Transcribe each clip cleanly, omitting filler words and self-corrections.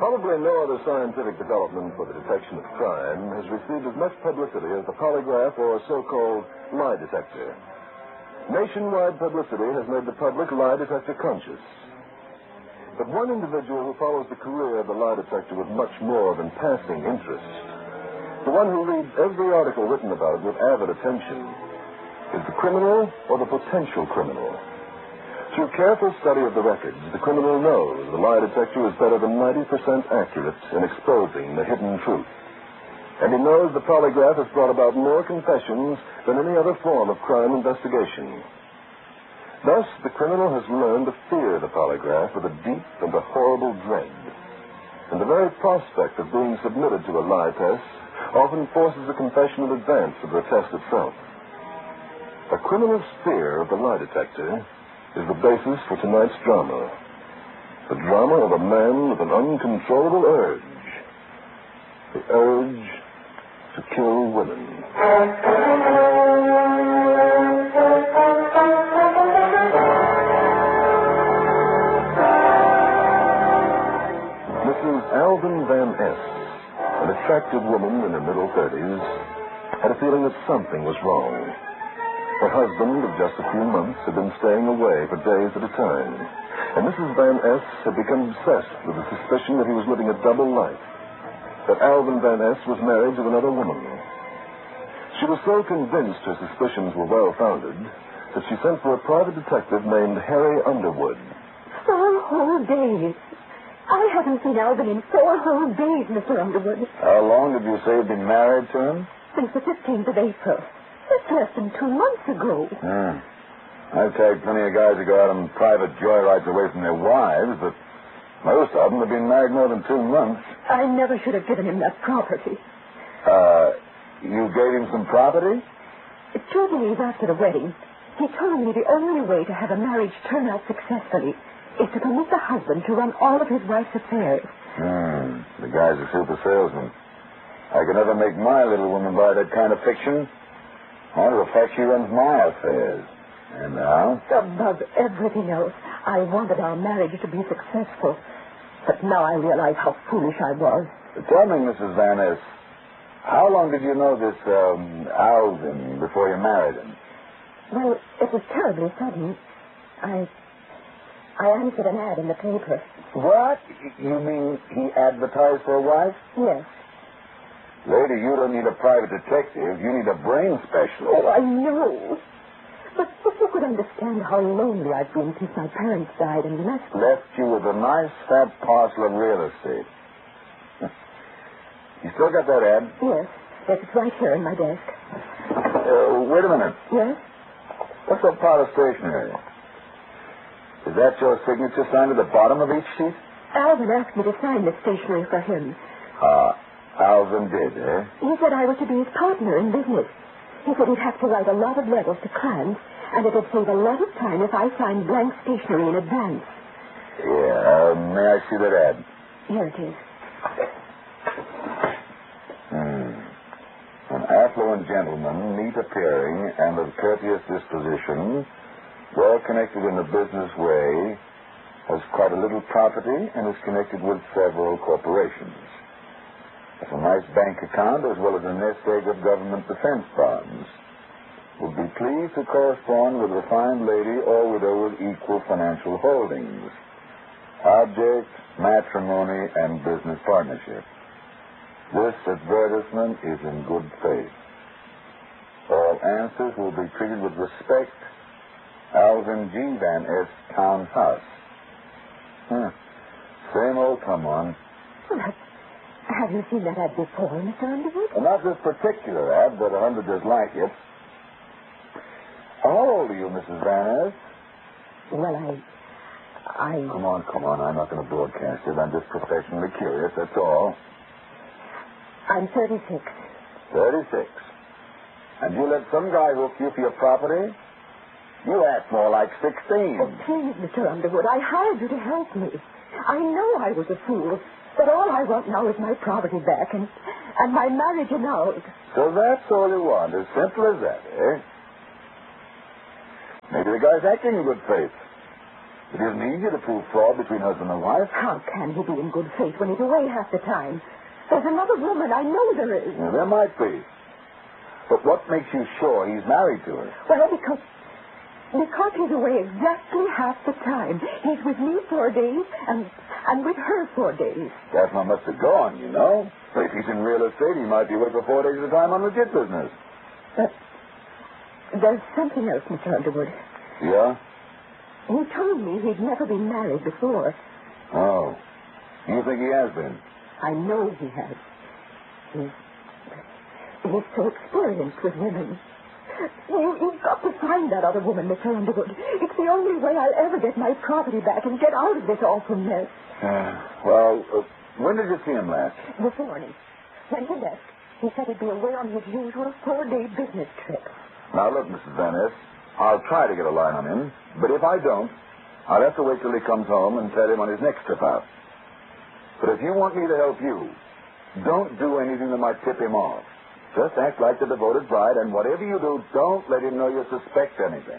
Probably no other scientific development for the detection of crime has received as much publicity as the polygraph or so-called lie detector. Nationwide publicity has made the public lie detector conscious. But one individual who follows the career of the lie detector with much more than passing interest, the one who reads every article written about it with avid attention, is the criminal or the potential criminal. Through careful study of the records, the criminal knows the lie detector is better than 90% accurate in exposing the hidden truth. And he knows the polygraph has brought about more confessions than any other form of crime investigation. Thus, the criminal has learned to fear the polygraph with a deep and a horrible dread. And the very prospect of being submitted to a lie test often forces a confession in advance of the test itself. A criminal's fear of the lie detector is the basis for tonight's drama. The drama of a man with an uncontrollable urge. The urge to kill women. Mrs. Alvin Van S., an attractive woman in her middle 30s, had a feeling that something was wrong. Her husband of just a few months had been staying away for days at a time, and Mrs. Van S. had become obsessed with the suspicion that he was living a double life, that Alvin Van S. was married to another woman. She was so convinced her suspicions were well-founded that she sent for a private detective named Harry Underwood. 4 whole days. I haven't seen Alvin in 4 whole days, Mr. Underwood. How long did you say you'd been married to him? Since the 15th of April. That's less than 2 months ago. I've tagged plenty of guys who go out on private joyrides away from their wives, but most of them have been married more than 2 months. I never should have given him that property. You gave him some property? 2 days after the wedding, he told me the only way to have a marriage turn out successfully is to permit the husband to run all of his wife's affairs. The guy's a super salesman. I could never make my little woman buy that kind of fiction. Matter of fact, she runs my affairs. And now? Above everything else, I wanted our marriage to be successful. But now I realize how foolish I was. Tell me, Mrs. Van Ness, how long did you know this Alvin before you married him? Well, it was terribly sudden. I answered an ad in the paper. What? You mean he advertised for a wife? Yes. Lady, you don't need a private detective. You need a brain specialist. Oh, I know. But if you could understand how lonely I've been since my parents died and left me. Left you with a nice fat parcel of real estate. You still got that ad? Yes. Yes, it's right here in my desk. Wait a minute. Yes? What's that part of stationery? Is that your signature signed at the bottom of each sheet? Alvin asked me to sign this stationery for him. Alvin did, eh? He said I was to be his partner in business. He said he'd have to write a lot of letters to clients, and it would save a lot of time if I signed blank stationery in advance. Yeah, may I see that ad? Here it is. An affluent gentleman, neat appearing and of courteous disposition, well connected in a business way, has quite a little property and is connected with several corporations. Has a nice bank account as well as a nest egg of government defense bonds. Would be pleased to correspond with a refined lady or widow with equal financial holdings. Object, matrimony, and business partnership. This advertisement is in good faith. All answers will be treated with respect. Alvin G. Van S. Townhouse. Same old come on. Well, have you seen that ad before, Mr. Underwood? Well, not this particular ad, but 100 just like it. How old are you, Mrs. Van S? Well, I... Come on. I'm not going to broadcast it. I'm just professionally curious, that's all. I'm 36. 36. And you let some guy hook you for your property? You act more like 16. Oh, please, Mr. Underwood, I hired you to help me. I know I was a fool, but all I want now is my property back and my marriage annulled. So that's all you want, as simple as that, eh? Maybe the guy's acting in good faith. It isn't easy to prove fraud between husband and wife. How can he be in good faith when he's away half the time? There's another woman. I know there is. Yeah, there might be. But what makes you sure he's married to her? Well, because he's away exactly half the time. He's with me 4 days and with her 4 days. That's not much to go on, you know. If he's in real estate, he might be away for 4 days at a time on legit business. But there's something else, Mr. Underwood. Yeah? He told me he'd never been married before. Oh. You think he has been? I know he has. He's so experienced with women. You've got to find that other woman, Mr. Underwood. It's the only way I'll ever get my property back and get out of this awful mess. When did you see him last? This morning. When he left, he said he'd be away on his usual 4-day business trip. Now, look, Mrs. Van Ness, I'll try to get a line on him, but if I don't, I'll have to wait till he comes home and tell him on his next trip out. But if you want me to help you, don't do anything that might tip him off. Just act like the devoted bride, and whatever you do, don't let him know you suspect anything.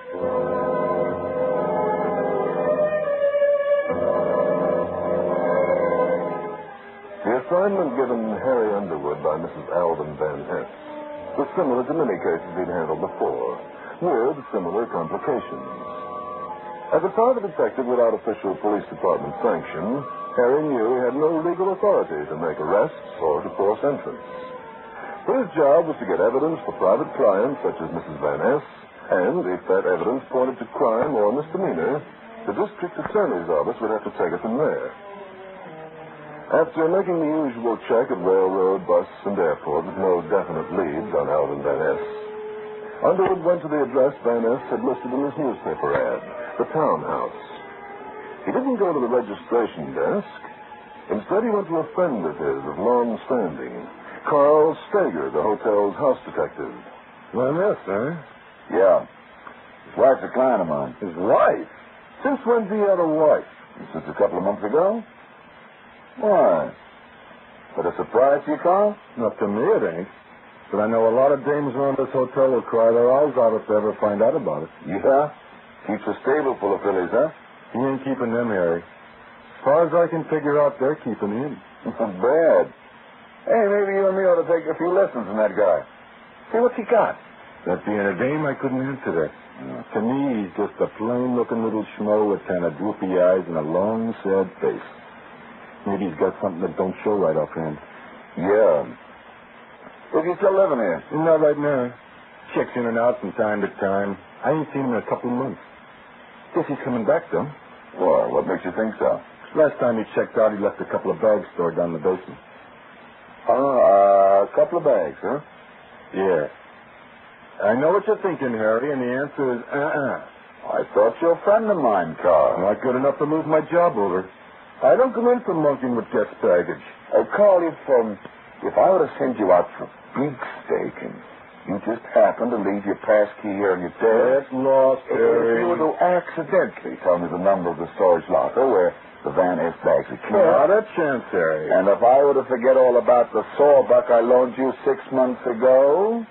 The assignment given Harry Underwood by Mrs. Alvin Van Ness was similar to many cases he'd handled before, with similar complications. As a private detective without official police department sanction, Harry knew he had no legal authority to make arrests or to force entrance. But his job was to get evidence for private clients such as Mrs. Van Ness, and if that evidence pointed to crime or misdemeanor, the district attorney's office would have to take it from there. After making the usual check at railroad, bus, and airport with no definite leads on Alvin Van Ness, Underwood went to the address Van Ness had listed in his newspaper ad, the townhouse. He didn't go to the registration desk. Instead, he went to a friend of his of long standing, Carl Stager, the hotel's house detective. Van Ness, huh? Yeah. His wife's a client of mine. His wife? Since when's he had a wife? Since a couple of months ago. Why? That a surprise to you, Carl? Not to me, it ain't. But I know a lot of dames around this hotel will cry their eyes out if they ever find out about it. Yeah? Keeps a stable full of fillies, huh? He ain't keeping them, Harry. As far as I can figure out, they're keeping him. Not bad. Hey, maybe you and me ought to take a few lessons from that guy. See, what's he got? That being a dame, I couldn't answer that. To me, he's just a plain-looking little schmo with kind of droopy eyes and a long, sad face. Maybe he's got something that don't show right offhand. Yeah. Is he still living here? Not right now. Checks in and out from time to time. I ain't seen him in a couple of months. Guess he's coming back, though. Well, what makes you think so? Last time he checked out, he left a couple of bags stored down in the basement. A couple of bags, huh? Yeah. I know what you're thinking, Harry, and the answer is I thought you're a friend of mine, Carl. Not good enough to move my job over. I don't come in for monkeying with guest baggage. Carl, if I were to send you out for beefsteak and you just happen to leave your pass key here on your desk. Get lost, Harry. If you were to accidentally tell me the number of the storage locker where the Van Ness bags are kept. Not a chance, Harry. And if I were to forget all about the sawbuck I loaned you 6 months ago?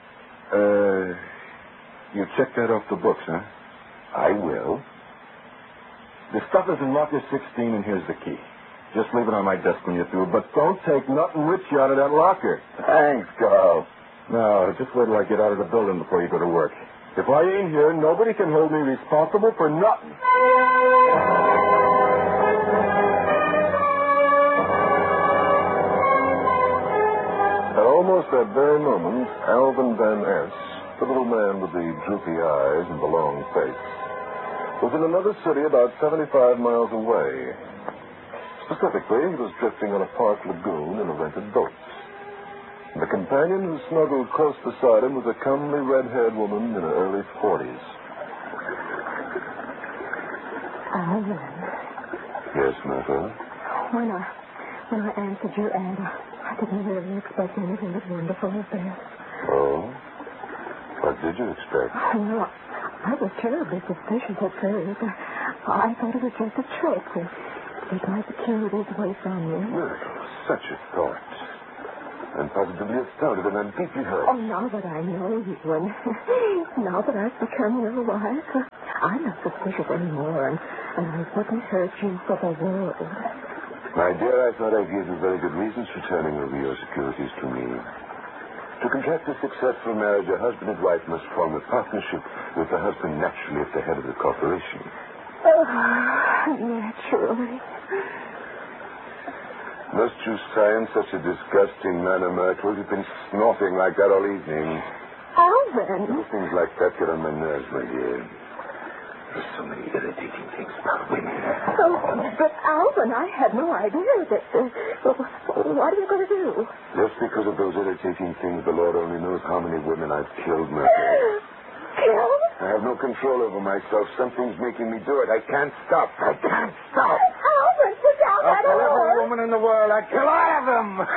You checked that off the books, huh? I will. The stuff is in locker 16, and here's the key. Just leave it on my desk when you're through, but don't take nothing with you out of that locker. Thanks, Carl. No, just wait till I get out of the building before you go to work. If I ain't here, nobody can hold me responsible for nothing. At almost that very moment, Alvin Van Ness, the little man with the droopy eyes and the long face, was in another city about 75 miles away. Specifically, he was drifting on a park lagoon in a rented boat. The companion who snuggled close beside him was a comely red-haired woman in her early 40s. Alvin. Yes, Martha? When I answered your ad, I didn't really expect anything as wonderful as this. Oh? What did you expect? Well, I was terribly suspicious at first. I thought it was just a trick to take my securities away from you. Such a thought. I'm positively astounded and I'm deeply hurt. Oh, now that I know you and now that I've become your wife, I'm not suspicious anymore. And I wouldn't hurt you for the world. My dear, I thought I gave you very good reasons for turning over your securities to me. To contract a successful marriage, a husband and wife must form a partnership with the husband naturally at the head of the corporation. Oh, naturally. Must you sigh in such a disgusting manner, Myrtle? You've been snorting like that all evening. Alvin. Little things like that get on my nerves, my dear. There's so many irritating things about women. Oh, but Alvin, I had no idea that... what are you going to do? Just because of those irritating things, the Lord only knows how many women I've killed, Myrtle. Kill? I have no control over myself. Something's making me do it. I can't stop. I can't stop. Alvin, put down that I'll kill every horse. woman in the world. I kill all of them.